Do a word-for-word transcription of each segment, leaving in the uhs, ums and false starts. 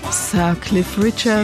Sir Cliff Richard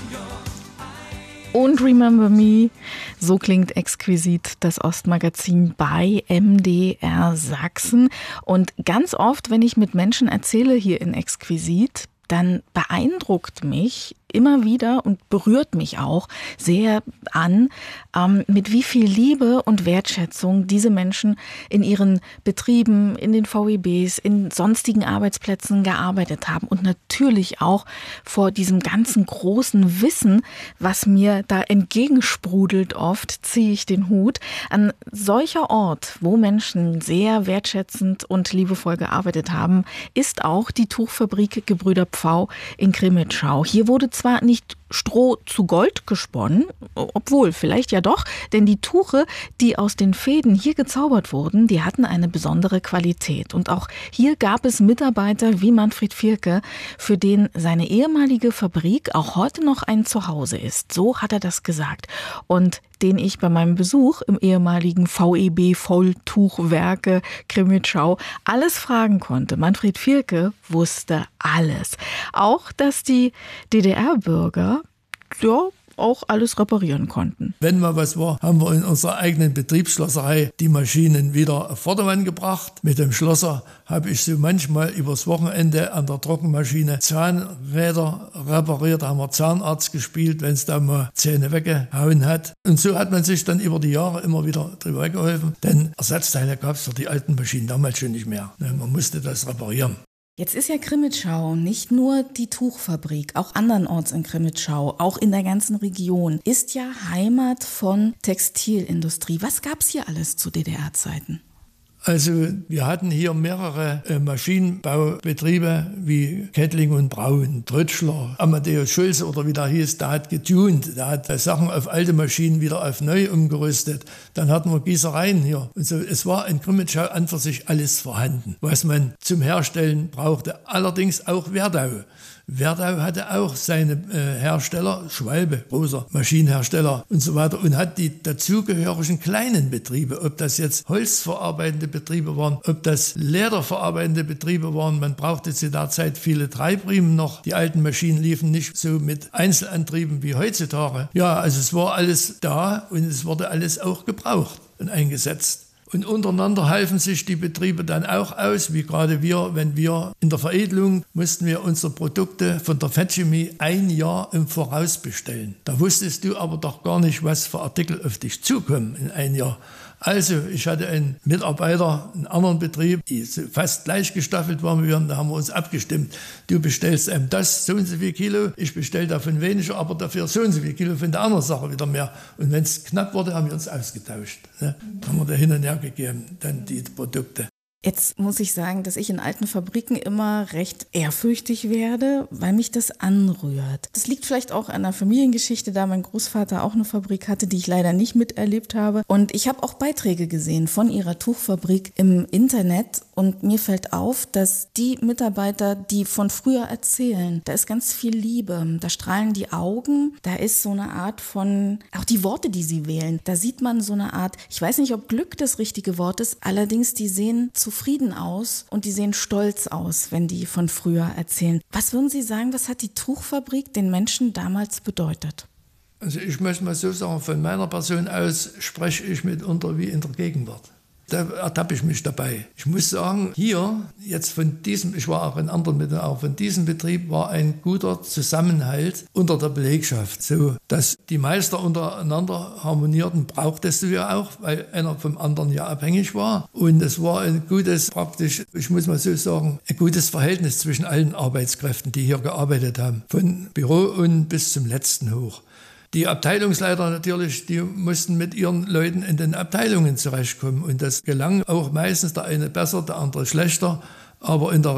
und Remember Me. So klingt exquisit das Ostmagazin bei M D R Sachsen. Und ganz oft, wenn ich mit Menschen erzähle hier in Exquisit, dann beeindruckt mich immer wieder und berührt mich auch sehr an, ähm, mit wie viel Liebe und Wertschätzung diese Menschen in ihren Betrieben, in den V E Bs, in sonstigen Arbeitsplätzen gearbeitet haben und natürlich auch vor diesem ganzen großen Wissen, was mir da entgegensprudelt oft, ziehe ich den Hut. An solcher Ort, wo Menschen sehr wertschätzend und liebevoll gearbeitet haben, ist auch die Tuchfabrik Gebrüder Pfau in Crimmitschau. Hier wurde zwar nicht Stroh zu Gold gesponnen, obwohl vielleicht ja doch, denn die Tuche, die aus den Fäden hier gezaubert wurden, die hatten eine besondere Qualität. Und auch hier gab es Mitarbeiter wie Manfred Vierke, für den seine ehemalige Fabrik auch heute noch ein Zuhause ist. So hat er das gesagt. Und den ich bei meinem Besuch im ehemaligen V E B Volltuchwerke Crimmitschau alles fragen konnte. Manfred Vierke wusste alles. Auch, dass die D D R-Bürger ja auch alles reparieren konnten. Wenn mal was war, haben wir in unserer eigenen Betriebsschlosserei die Maschinen wieder auf Vordermann gebracht. Mit dem Schlosser habe ich so manchmal übers Wochenende an der Trockenmaschine Zahnräder repariert. Da haben wir Zahnarzt gespielt, wenn es da mal Zähne weggehauen hat. Und so hat man sich dann über die Jahre immer wieder drüber weggeholfen. Denn Ersatzteile gab es für die alten Maschinen damals schon nicht mehr. Man musste das reparieren. Jetzt ist ja Crimmitschau nicht nur die Tuchfabrik, auch andernorts in Crimmitschau, auch in der ganzen Region, ist ja Heimat von Textilindustrie. Was gab's hier alles zu D D R-Zeiten? Also wir hatten hier mehrere äh, Maschinenbaubetriebe wie Kettling und Braun, Trötschler, Amadeus Schulze oder wie der hieß, der hat getunt, der hat äh, Sachen auf alte Maschinen wieder auf neu umgerüstet. Dann hatten wir Gießereien hier. Und so, es war in Crimmitschau an für sich alles vorhanden, was man zum Herstellen brauchte. Allerdings auch Werdau. Werdau hatte auch seine äh, Hersteller, Schwalbe, großer Maschinenhersteller und so weiter und hat die dazugehörigen kleinen Betriebe, ob das jetzt holzverarbeitende Betriebe waren, ob das lederverarbeitende Betriebe waren. Man brauchte zu der Zeit viele Treibriemen noch. Die alten Maschinen liefen nicht so mit Einzelantrieben wie heutzutage. Ja, also es war alles da und es wurde alles auch gebraucht und eingesetzt. Und untereinander halfen sich die Betriebe dann auch aus, wie gerade wir, wenn wir in der Veredelung mussten wir unsere Produkte von der Fettchemie ein Jahr im Voraus bestellen. Da wusstest du aber doch gar nicht, was für Artikel auf dich zukommen in ein Jahr. Also ich hatte einen Mitarbeiter, einen anderen Betrieb, die fast gleich gestaffelt waren wie wir, da haben wir uns abgestimmt. Du bestellst einem das so und so viel Kilo, ich bestelle davon weniger, aber dafür so und so viel Kilo von der anderen Sache wieder mehr. Und wenn es knapp wurde, haben wir uns ausgetauscht. Ne? Haben wir da hin und her gegeben, dann die Produkte. Jetzt muss ich sagen, dass ich in alten Fabriken immer recht ehrfürchtig werde, weil mich das anrührt. Das liegt vielleicht auch an der Familiengeschichte, da mein Großvater auch eine Fabrik hatte, die ich leider nicht miterlebt habe. Und ich habe auch Beiträge gesehen von ihrer Tuchfabrik im Internet. Und mir fällt auf, dass die Mitarbeiter, die von früher erzählen, da ist ganz viel Liebe, da strahlen die Augen, da ist so eine Art von, auch die Worte, die sie wählen, da sieht man so eine Art, ich weiß nicht, ob Glück das richtige Wort ist, allerdings die sehen zufrieden aus und die sehen stolz aus, wenn die von früher erzählen. Was würden Sie sagen, was hat die Tuchfabrik den Menschen damals bedeutet? Also ich möchte mal so sagen, von meiner Person aus spreche ich mitunter wie in der Gegenwart. Da ertappe ich mich dabei. Ich muss sagen, hier, jetzt von diesem, ich war auch in anderen Betrieben, auch von diesem Betrieb war ein guter Zusammenhalt unter der Belegschaft. So, dass die Meister untereinander harmonierten, brauchtest du ja auch, weil einer vom anderen ja abhängig war. Und es war ein gutes, praktisch, ich muss mal so sagen, ein gutes Verhältnis zwischen allen Arbeitskräften, die hier gearbeitet haben. Von Büro und bis zum letzten hoch. Die Abteilungsleiter natürlich, die mussten mit ihren Leuten in den Abteilungen zurechtkommen. Und das gelang auch meistens, der eine besser, der andere schlechter. Aber in der